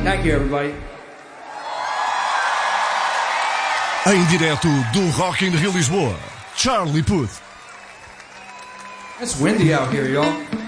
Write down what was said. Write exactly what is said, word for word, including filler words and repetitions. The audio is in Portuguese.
Thank you, everybody. Em direto do Rock in Rio Lisboa, Charlie Puth. It's windy out here, y'all.